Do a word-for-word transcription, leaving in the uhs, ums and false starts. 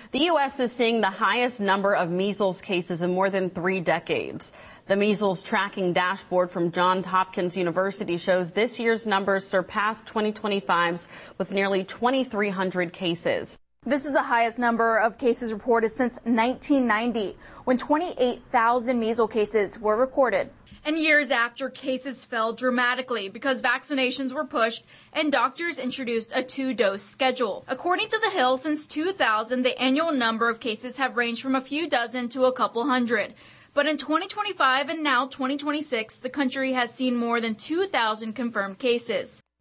The U S is seeing the highest number of measles cases in more than three decades. The measles tracking dashboard from Johns Hopkins University shows this year's numbers surpassed twenty twenty-five's with nearly twenty-three hundred cases. This is the highest number of cases reported since nineteen ninety, when twenty-eight thousand measles cases were recorded. And years after cases fell dramatically because vaccinations were pushed and doctors introduced a two-dose schedule. According to The Hill, since two thousand, the annual number of cases have ranged from a few dozen to a couple hundred. But in twenty twenty-five and now twenty twenty-six, the country has seen more than two thousand confirmed cases.